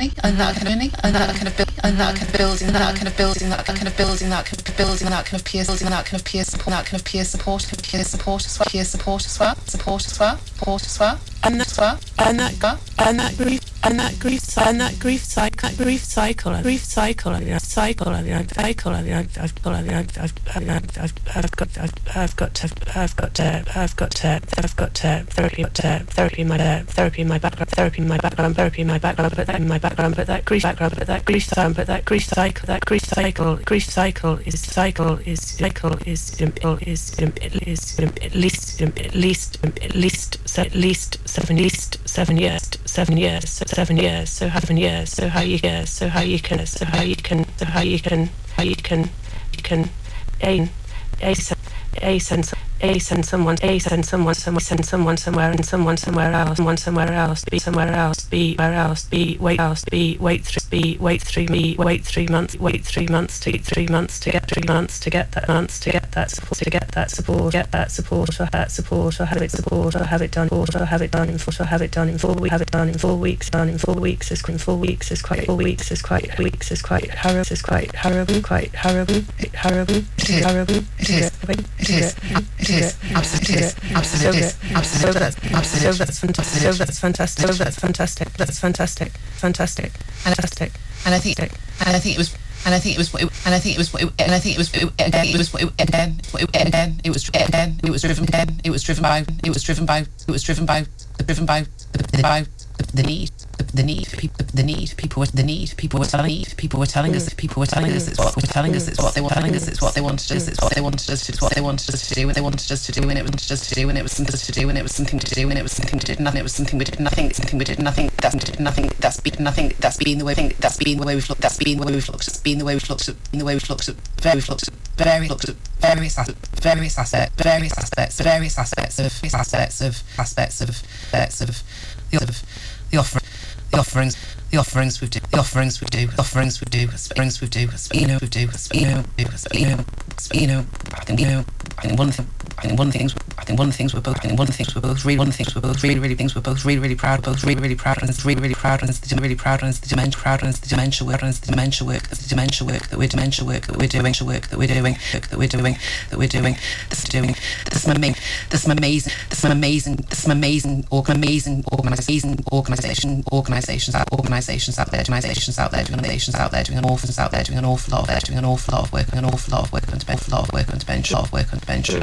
journey, and that kind of journey, and that kind of building, and that kind of building, that kind of building, that kind of building, that kind of building, that kind of peer building, that kind of peer support, that kind of peer support as well, support as well, support as well, support as well, and that well, and that grief, and that grief cycle, and that grief cycle, grief cycle, grief cycle, cycle, I've got therapy in my background, put that in my background, put that grief background, put that grief cycle, grief cycle is at least 7 years. So how you send someone somewhere and someone somewhere else, be somewhere else, be where else, be wait 3 months to get 3 months to get that support, or have it done in 4 weeks, is quite 4 weeks is quite horrible. It is absolutely. So that's fantastic. And I think it was driven by the need. People were telling us it's what they wanted us to do, and they wanted us to do, and it was just to do, and it was something to do, and it was something to do, and it was something to do, and it was something we did nothing. That's been the way we've looked. That's been the way we've looked at various aspects of the offerings we do. I think one of the things we're both really proud of, and it's really proud, and it's the dementia work that we're doing. This amazing organizations out there doing an awful lot of work on dementia.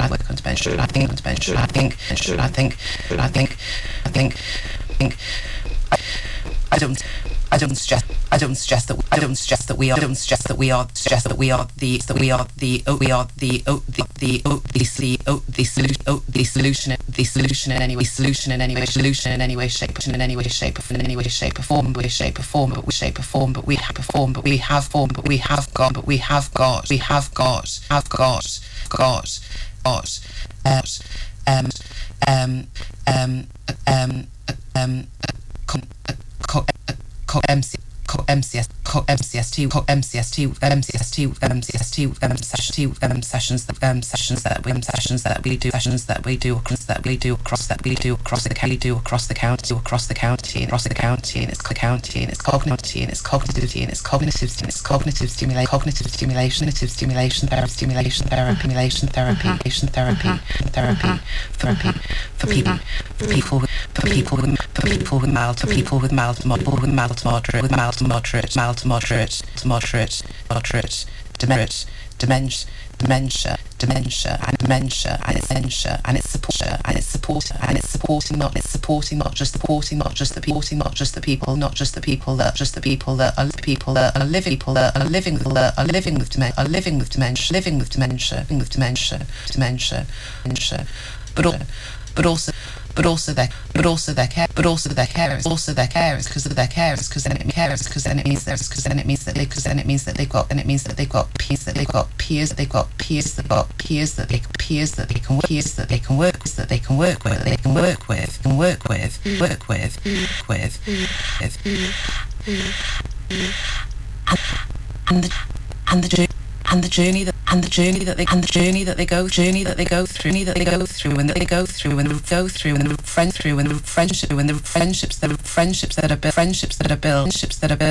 I don't suggest that we are the solution in any way, shape or form, but we have sessions that we do across the county, and it's cognitive stimulation therapy for people with mild to moderate dementia, and it's supporting not just the people that are living with dementia, but also their carers, because then it means that they've got peers that they can work with, and the journey that they go through, and the friendships that are built